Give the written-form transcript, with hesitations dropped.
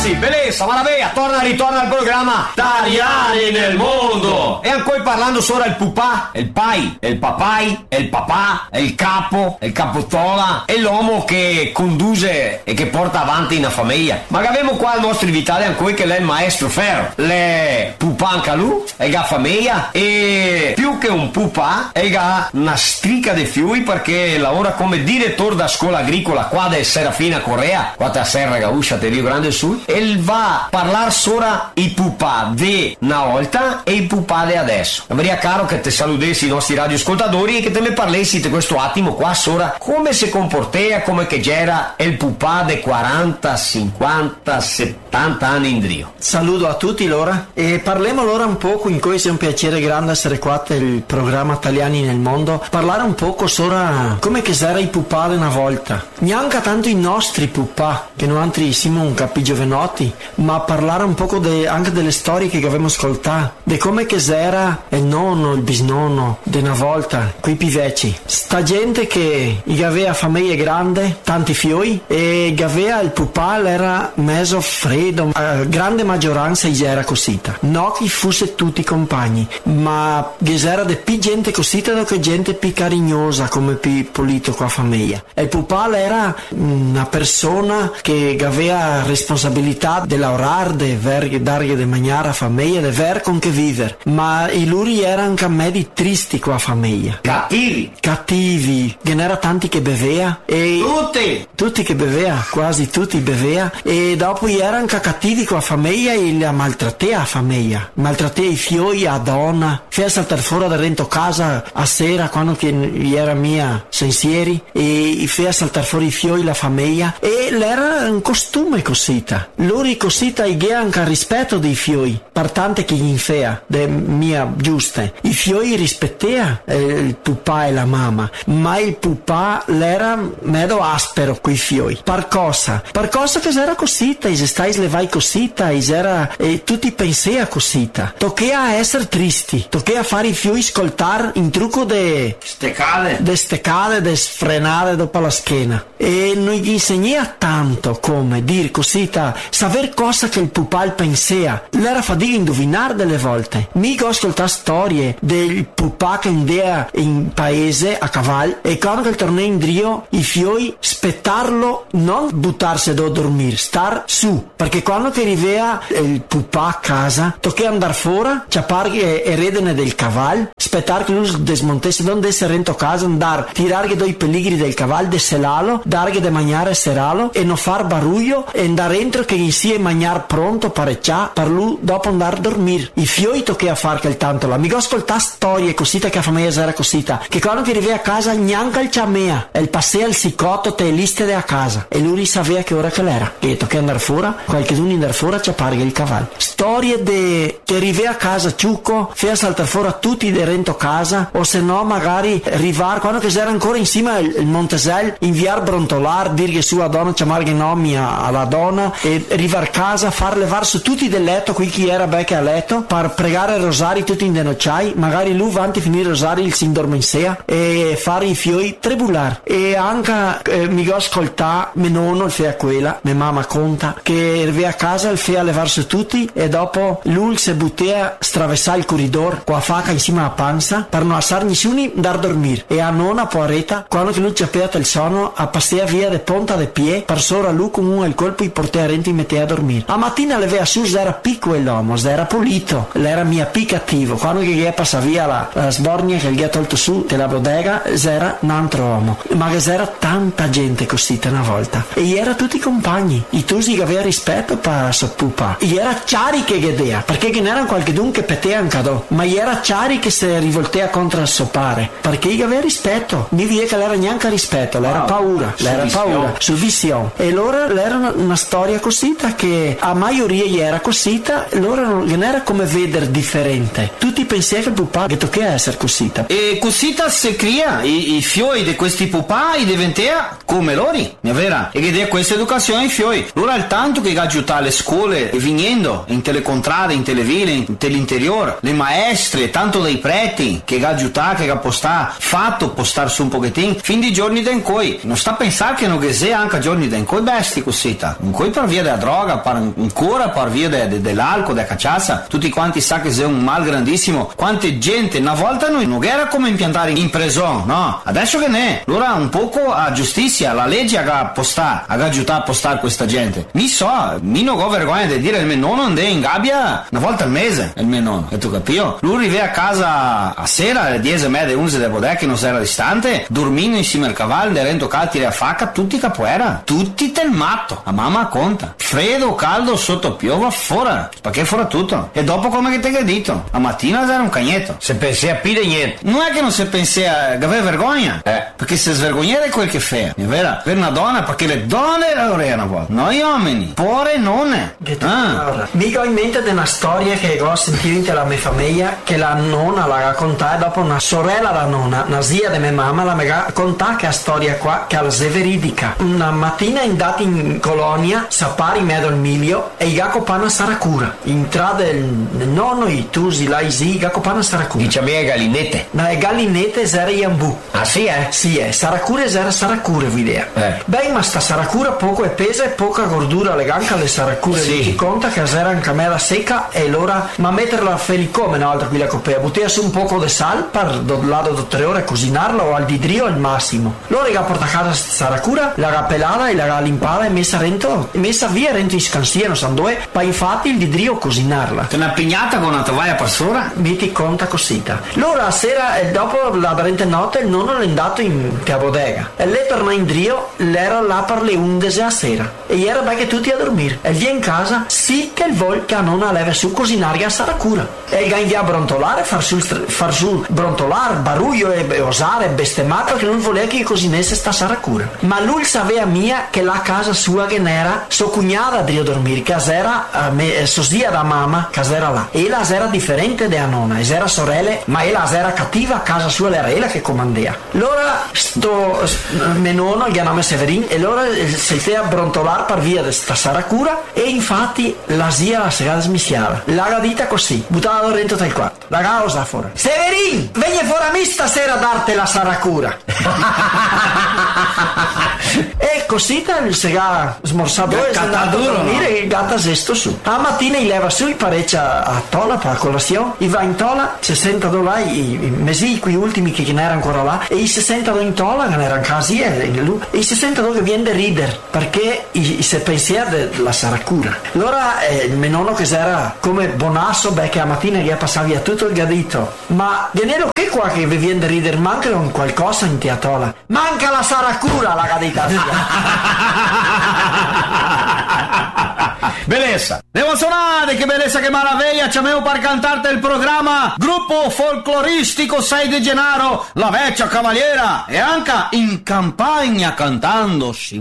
ragazzi, bellezza, maraviglia, ritorna al programma Italiani nel mondo. E ancora parlando solo il pupà, il pai, il papai, il papà, il capo, il capotola e l'uomo che conduce e che porta avanti una famiglia. Ma abbiamo qua il nostro invitato ancora che è il maestro Ferro, le pupà anche lui, e la famiglia, e più che un pupà, e ha una strica di fiui perché lavora come direttore da scuola agricola qua del Serafina Correa, qua a Serra Gauscia di Rio Grande Sul, e va a parlare solo i pupà di una volta e i pupà di adesso. Avrei caro che te saludessi i nostri radioascoltatori e che te ne parlessi di questo attimo qua sopra come si comportea, come che c'era il pupà di 40, 50, 70 anni in Drio. Saluto a tutti loro e parliamo allora un po', in cui è un piacere grande essere qua il programma Italiani nel mondo, parlare un poco sopra come che era i pupà di una volta, neanche tanto i nostri pupà che noi altri siamo un capi giovanotti, ma parlare un poco anche delle storie che avevamo ascoltato, di come che era il nonno, il bisnonno di una volta, quei piveci, sta gente che aveva famiglie grande, tanti fioi, e aveva il pupà era mezzo freddo, grande maggioranza era cosita, non che fosse tutti compagni, ma che era di più gente cosita che gente più carignosa come più pulito qua famiglia. E il pupà era una persona che aveva responsabilità di lavorare, di dare di mangiare a famiglia, di ver con che vivere, ma i luri erano anche a me di tristi qua famiglia, cattivi, che n'era tanti che bevea e tutti che bevea, quasi tutti bevea, e dopo erano anche cattivi qua famiglia e la maltrattea a famiglia, maltrattea i fioi a donna, feia saltare fuori da dentro casa a sera quando che era mia sensieri e feia saltare fuori i fioi la famiglia, e l'era un costume cosita, luri cosita e anche al rispetto dei fioi, partante che gli fea, de mia giuste, i fioi rispettea il pupà e la mamma, ma il pupà l'era medo aspero coi fioi, par cosa che era cosita, e se stai levai cosita, e tutti pensea cosita, tocchea a essere tristi, tocchea a fare i fioi ascoltar in trucco de stecade, de sfrenare dopo la schiena, e non gli insegna tanto come dir cosita, saper cosa che il pupà pensea, l'era fatica indovinare delle volte. Mica ho ascoltato storie del pupà che andava in paese a cavallo e quando il torneo in Drio i fioi spettarlo, non buttarsi a dormire, star su, perché quando che arrivava il pupà a casa tocca andare fuori, ciapare e redene del cavallo, spettar che lui desmontesse, non desse rento a casa, andare tirare doi pelligri del cavallo, de selalo, darghe de mangiare e seralo e non far baruglio e andare dentro che gli sia mangiare pronto parecchia per lui dopo andare a dormire. I fioi tocca a far che il tanto la mica ascolta storie cosita che a famiglia era cosita, che quando che arriva a casa neanche il ciamea e il passea il sicotto te liste a casa e lui sapeva che ora che l'era, che tocca andare fuori, qualche d'uno andare fuori a ciapare il cavallo. Storie de che arriva a casa ciucco, fea saltare fuori a tutti de rento casa, o se no magari rivar quando che era ancora insieme il Montesel, inviar brontolar, dir che sua donna chiamare nomi alla donna e rivar casa, far levar su tutti del letto qui chi era becca a letto per pregare il rosario tutti in denocciai, magari lui avanti finire il rosario il si indormensea e fare i fioi trebular, e anche mi ascolta mio nonno il fea quella, mia mamma conta che arriva a casa il fea levarsi tutti e dopo lui si buttea stravessare il corridor con la facca insieme alla panza per non assar nessuno dar dormire, e a nonna poveretta quando che lui ci ha aperto il sonno a passare via de ponta de pie per sora lui comunque il colpo i portea renti e metteva a dormire. A mattina le aveva su era piccolo l'uomo, era pulito, l'era mia più cattivo, quando che gli passa via la sbornia che gli ha tolto su della bodega era un altro uomo, ma che era tanta gente così una volta e gli era tutti compagni, i tusi che aveva rispetto per suo pupa, gli era Ciari che gedea perché che n'era qualche dun che petea un cadò, ma gli era Ciari che si rivoltea contro il suo pare perché gli aveva rispetto, mi via che l'era neanche rispetto, l'era paura, su visione, e loro l'era una storia cosita che a maggioria gli era cosita, loro non era come vedere differente, tutti pensavano che il pupà che tocca essere cosita, e cosita si crea i fioi di questi pupà e diventea come loro, è vera, e che questa educazione ai fioi loro al tanto che aiuta le scuole e venendo in telecontrade, in televile, in teleinterior, le maestre, tanto dei preti che aiuta, che postà fatto postare su un pochettino fin di giorni d'encoi, non sta a pensare che non che sia anche a giorni d'encoi besti cosita, in cui per via della droga, ancora per via dell'alcol, della cacciassa. Tutti quanti sa che è un mal grandissimo. Quante gente, una volta noi non era come impiantare in prigione, no? Adesso che ne è? Allora un poco a giustizia, la legge ha aiutato a postare questa gente. Mi non ho vergogna di dire il mio nonno andava in gabbia una volta al mese, il mio nonno, e tu capio? Lui arriva a casa a sera alle 10:30, 11 del bodè, che non era distante, dormendo insieme al cavallo, derento calti a facca, tutti capoeira, tutti tel matto, a mamma conta, freddo, caldo, sotto piova, fuori, perché fuori tutto. E dopo come che te hai detto? A mattina era un cagnetto. Se pensi a pire niente. Non è che non si pensa a avere vergogna, perché se svergognare è quel che fa, è vero? Per una donna, perché le donne lavorano a volte, noi uomini, pure non è. Mi go in mente di una storia che ho sentito dalla mia famiglia, che la nonna la raccontava, dopo una sorella la nonna, una zia di mia mamma, la mi raccontava che la storia qua, che è veridica. Una mattina è andata in colonia, sapari medo il miglio, e i gacopana saracura. Entrata il nonno, i tusi, la isi, i gacopana saracura. Dice a me gallinette. No, le gallinette era iambù. Ah sì, Sì, saracure era saracure, l'idea. Beh, ma sta saracura poco è pesa e poca gordura, le ganca le saracure. Sì. Ti conta che era in camera secca e allora, ma metterla a felicome una volta qui la copea, buttare su un poco di sal per lato 3 ore cucinarla o al didrio al massimo. Allora che ha portato a casa saracura, l'ha pelata e l'ha limpata e messa via rento in scansieno, sandoe, poi infatti il didrio cucinarla. Te una pignata con una tovaia per sopra? Mi ti conta cosita. Allora sera e dopo la durante notte il nonno è andato in bodega e lei torna in drio, l'era là per le 11 a sera e era beh che tutti a dormire e viene in casa sì che il vol che non aveva su cucinare a saracura e il gandia a brontolare far sul brontolare baruglio e osare bestemmare che non voleva che cucinasse sta saracura, ma lui sapeva mia che la casa sua che n'era so cugnata a drio dormire, che era so zia da mamma che era là e la era differente da nonna e era sorelle, ma la era cattiva a casa sua, era ella che comandava. Allora sto mio nonno gli nome Severin e allora si fece a brontolare per via di sta saracura e infatti la zia la segata smischiava, l'ha dita così, buttava dentro del quarto, la causa fuori. Severin, vieni fuori a me stasera a darti la saracura. E così il sega smorsato e a dormire e il gatta sesto su. La mattina il leva su, parecchia a tola per colazione, i va in tola, $60 i mesi qui ultimi che ne erano ancora là e i $60 in tola che ne erano casi e i $60 che viene da ridere perché si pensiera della saracura. Allora il mio nonno che era come bonasso, beh che a mattina gli passava via tutto il gadito, ma viene che qua che vi viene da ridere, manca un qualcosa in teatola, manca la saracura la gadita. Bellezza, devo suonare, che bellezza, che maraviglia, ci avevo per cantarte il programma Gruppo Folcloristico 6 de Gennaro, la vecchia cavaliera, e anche in campagna cantando si